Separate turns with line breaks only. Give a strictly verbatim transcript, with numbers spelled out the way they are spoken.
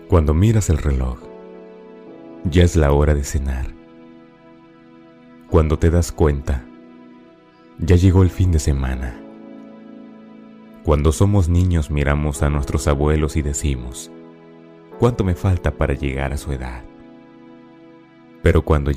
Cuando miras el reloj, ya es la hora de cenar. Cuando te das cuenta, ya llegó el fin de semana. Cuando somos niños miramos a nuestros abuelos y decimos, ¿cuánto me falta para llegar a su edad? Pero cuando